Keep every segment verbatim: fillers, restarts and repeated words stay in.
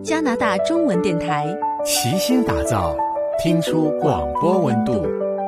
加拿大中文电台， 齐心打造，听出广播温度。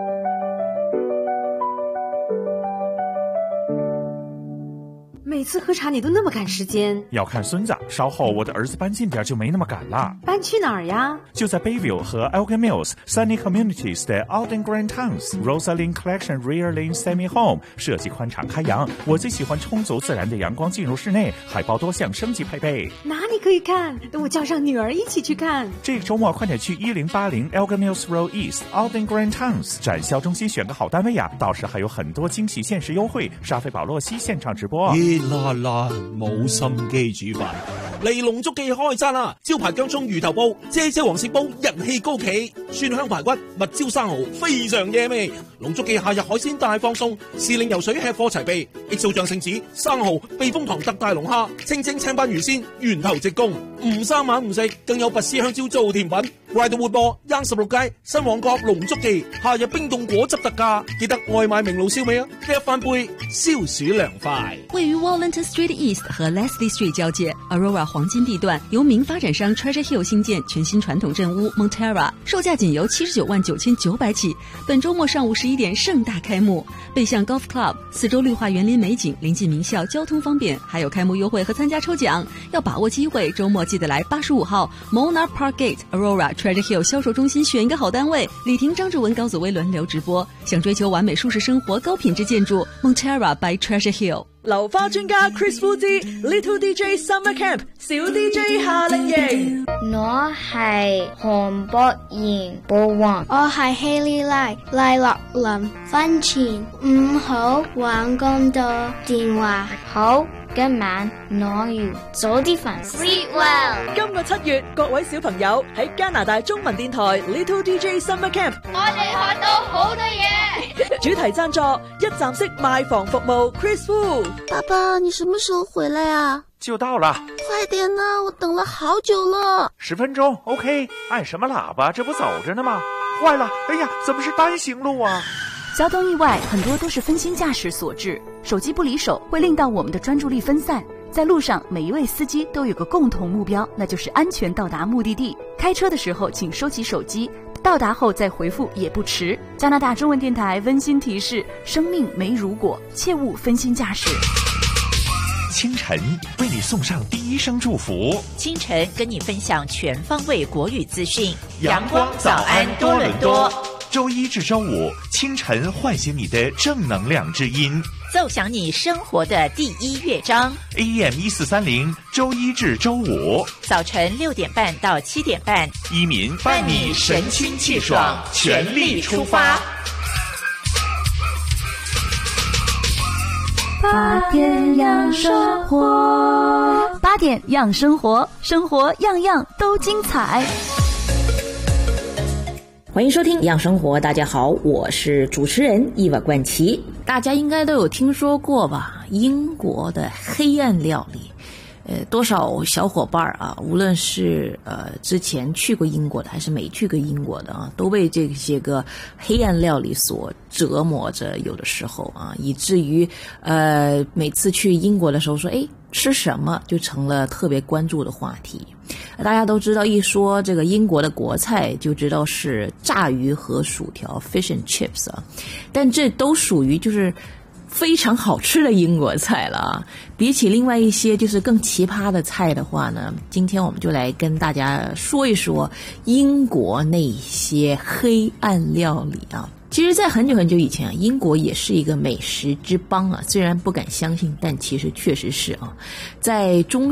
每次喝茶你都那么赶时间， 要看孙子，稍后我的儿子搬近点就没那么赶了。 搬去哪儿呀？ 就在 Bayview 和 Elgin Mills Sunny Communities 的 Alden Grand Towns Rosalind Collection Rear Lane Semi Home， 设计宽敞开扬，我最喜欢充足自然的阳光进入室内，海报多项升级配备。 哪里可以看？等我叫上女儿一起去看。 这个周末快点去一零八零 Elgin Mills Road East Alden Grand Towns 展销中心选个好单位呀，到时还有很多惊喜限时优惠，沙菲保洛西现场直播。 啦啦，冇心機煮飯。嚟龍足記開餐啦！招牌薑葱魚頭煲、姐姐黃色煲人氣高企，蒜香排骨、蜜椒生蠔非常惹味。龍足記夏日海鮮大放送，時令游水吃貨齊備 ，X O 醬聖子、生蠔、避風塘特大龍蝦、清蒸青斑魚鮮、源頭直供，唔生猛唔食，更有拔絲香蕉做甜品。Ryde 活播，Young 十六街新旺角龍足記，夏日冰凍果汁特價，記得外賣名爐燒味啊！一翻杯消暑涼快。 位於 Walnut Street East 和 Leslie Street 交界 Aurora 黃金地段，由名發展商 Treasure Hill 新建全新傳統鎮屋 Montera， 售價僅由七十九萬九千九百起。本周末上午十一點盛大開幕，背向 Golf Club， 四周綠化園林美景，臨近名校，交通方便，還有開幕優惠和參加抽獎，要把握機會。周末記得來八十五號 Monarch Park Gate Aurora Treasure Hill 銷售中心選一個好單位。李婷、張志文、高祖威輪流直播。想追求完美舒適生活、高品質建築 Montera by Treasure Hill。 流花專家 Chris 夫之 Little D J Summer Camp 小 D J 夏令營。 我係韓博賢寶王，我係希利拉賴樂林。婚前唔好玩咁多電話，好，今晚我要早啲瞓。Sleep well。 今個七月，各位小朋友喺加拿大中文電台 Little D J Summer Camp， 我哋學到好多嘢。 主題贊助一站式賣房服務 Chris Wu。 爸爸，你什麼時候回來啊？ 就到了， 快點啊，我等了好久了。 十分鐘 OK， 按什麼喇叭？這不走着呢嗎？壞了，哎呀，怎麼是單行路啊？ 交通意外很多都是分心駕駛所致，手機不離手會令到我們的專注力分散。在路上，每一位司機都有個共同目標，那就是安全到達目的地。開車的時候請收起手機，到達後再回復也不遲。加拿大中文電台溫馨提示：生命沒如果，切勿分心駕駛。 清晨為你送上第一聲祝福， 清晨跟你分享全方位國語資訊。 陽光早安多倫多，周一至周五清晨喚醒你的正能量之音， 奏響你生活的第一樂章。 A M 一四三零，周一至周五早晨六點半到七點半， 依民伴你神清氣爽，全力出發。 八點養生活，八點養生活，生活樣樣都精彩。 歡迎收聽養生活，大家好，我是主持人伊娃冠琪。 大家應該都有聽說過吧，英國的黑暗料理。呃，多少小伙伴啊，無論是呃之前去過英國的，還是沒去過英國的啊，都被這些個黑暗料理所折磨着，有的時候啊，以至於呃每次去英國的時候說，誒，吃什麼就成了特別關注的話題。大家都知道，一說這個英國的國菜，就知道是炸魚和薯條 （fish and chips） 啊，但這都屬於就是非常好吃的英國菜了啊！比起另外一些就是更奇葩的菜的話呢，今天我們就來跟大家說一說英國那些黑暗料理啊。其實在很久很久以前啊，英國也是一個美食之邦啊，雖然不敢相信，但其實確實是啊，在中